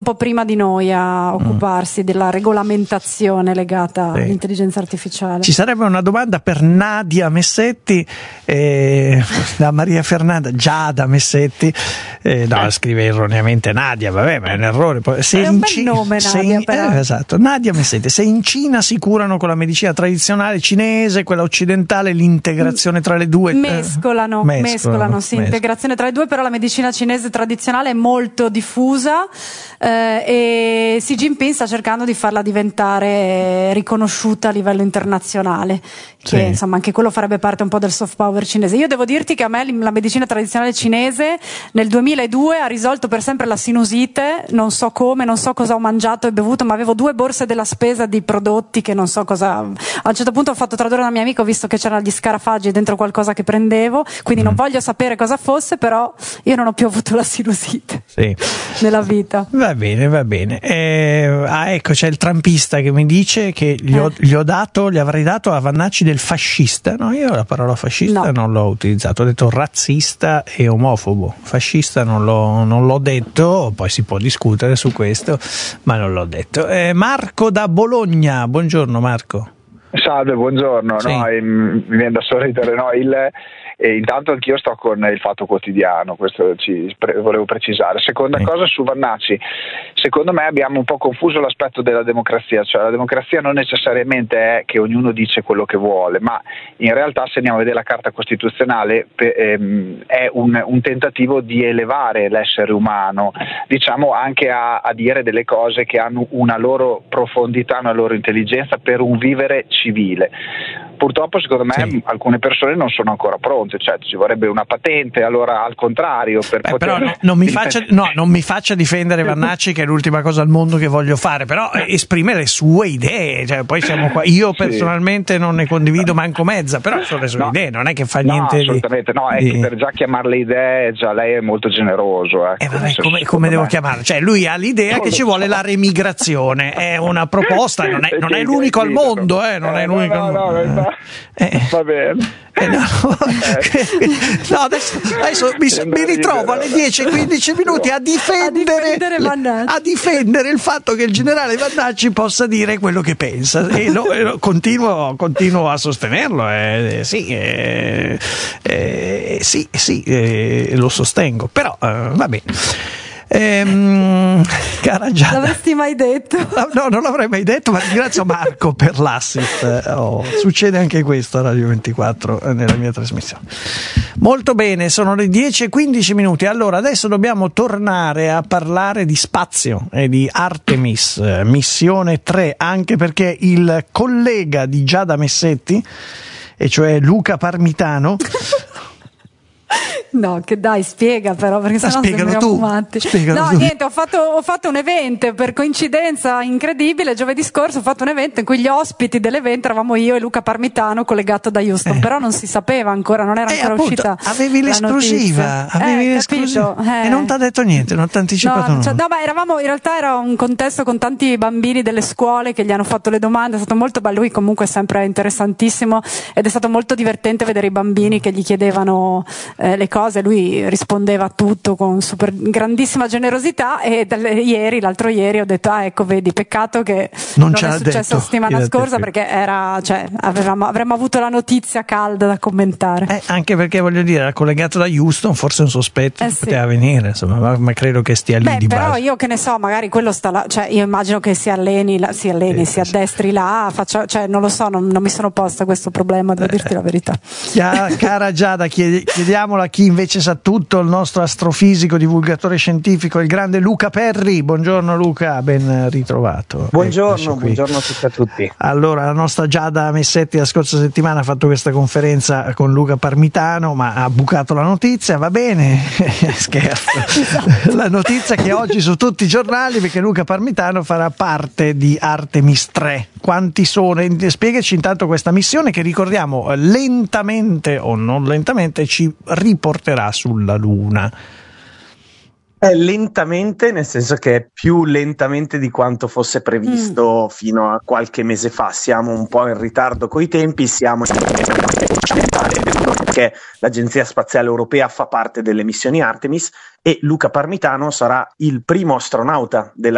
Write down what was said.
po' prima di noi a occuparsi della regolamentazione legata all'intelligenza artificiale. Ci sarebbe una domanda per Nadia Messetti, da Maria Fernanda Giada Messetti, no, scrive erroneamente Nadia, vabbè, ma è un errore. È un bel nome Nadia, però. Esatto, Nadia Messetti, se in Cina si curano con la medicina tradizionale cinese, quella occidentale, l'integrazione tra le due mescolano, sì, integrazione tra le due, però la medicina cinese tradizionale è molto diffusa, e Xi Jinping sta cercando di farla diventare riconosciuta a livello internazionale, che insomma anche quello farebbe parte un po' del soft power cinese. Io devo dirti che a me la medicina tradizionale cinese nel 2002 ha risolto per sempre la sinusite, non so come, non so cosa ho mangiato e bevuto, ma avevo 2 borse della spesa di prodotti che non so cosa. A un certo punto ho fatto tradurre una mia amica, ho visto che c'erano gli scarafaggi dentro qualcosa che prendevo, quindi non voglio sapere cosa fosse, però io non ho più avuto la sinusite nella vita. Va bene. Ecco, c'è il trampista che mi dice che gli avrei dato a Vannacci del fascista. No, io la parola fascista non l'ho utilizzato, ho detto razzista e omofobo. Fascista non l'ho detto, poi si può discutere su questo, ma non l'ho detto. Marco da Bologna, buongiorno Marco. Salve, buongiorno. Sì. No, mi viene da sorridere. No, intanto anch'io sto con il Fatto Quotidiano, questo volevo precisare. Seconda cosa su Vannacci, secondo me abbiamo un po' confuso l'aspetto della democrazia, cioè la democrazia non necessariamente è che ognuno dice quello che vuole, ma in realtà se andiamo a vedere la Carta Costituzionale è un tentativo di elevare l'essere umano, diciamo anche a dire delle cose che hanno una loro profondità, una loro intelligenza per un vivere civile. Purtroppo secondo me alcune persone non sono ancora pronte, cioè ci vorrebbe una patente, allora al contrario per poter... Però non mi faccia difendere Vannacci, che è l'ultima cosa al mondo che voglio fare, però esprime le sue idee, cioè poi siamo qua, io personalmente non ne condivido manco mezza, però sono le sue idee, non è che fa niente assolutamente è che per già chiamarle idee già lei è molto generoso, vabbè, come devo chiamarlo? Cioè lui ha l'idea che ci vuole la remigrazione, è una proposta, non è l'unico al mondo, non è l'unico al mondo. Va bene. Adesso mi ritrovo alle 10-15 minuti a difendere il fatto che il generale Vannacci possa dire quello che pensa, e continuo a sostenerlo. Lo sostengo, però va bene. Cara Giada, l'avresti mai detto? No, non l'avrei mai detto, ma ringrazio Marco per l'assist. Succede anche questo a Radio 24 nella mia trasmissione. Molto bene, sono le 10:15 minuti. Allora adesso dobbiamo tornare a parlare di spazio e di Artemis missione 3, anche perché il collega di Giada Messetti, e cioè Luca Parmitano No, che dai, spiega però, perché sennò spiegalo sembriamo tu. matti. Spiegalo tu. Niente, ho fatto un evento, per coincidenza incredibile, giovedì scorso ho fatto un evento in cui gli ospiti dell'evento eravamo io e Luca Parmitano, collegato da Houston, però non si sapeva ancora, non era ancora appunto, uscita. Avevi l'esclusiva, e non ti ha detto niente, non ti ha anticipato nulla. No, ma in realtà era un contesto con tanti bambini delle scuole che gli hanno fatto le domande, è stato molto bello, lui comunque è sempre interessantissimo ed è stato molto divertente vedere i bambini che gli chiedevano le cose, lui rispondeva a tutto con grandissima generosità, e l'altro ieri ho detto ecco vedi, peccato che non è successo la settimana scorsa, perché avremmo avuto la notizia calda da commentare, anche perché voglio dire, era collegato da Houston, forse un sospetto poteva venire, insomma, ma credo che stia lì di però base. Io che ne so, magari quello sta là, cioè io immagino che si addestri là, cioè non lo so, non mi sono posta questo problema, devo dirti la verità. Cara Giada, chiediamola a chi invece sa tutto, il nostro astrofisico, divulgatore scientifico, il grande Luca Perri. Buongiorno Luca, ben ritrovato. Buongiorno a tutti e a tutti. Allora, la nostra Giada Messetti la scorsa settimana ha fatto questa conferenza con Luca Parmitano, ma ha bucato la notizia, va bene? Scherzo. Esatto. La notizia che oggi su tutti i giornali, perché Luca Parmitano farà parte di Artemis 3. Quanti sono? Spiegaci intanto questa missione che, ricordiamo, lentamente o non lentamente ci riporterà sulla Luna. Lentamente, nel senso che è più lentamente di quanto fosse previsto fino a qualche mese fa. Siamo un po' in ritardo coi tempi, perché l'Agenzia Spaziale Europea fa parte delle missioni Artemis e Luca Parmitano sarà il primo astronauta della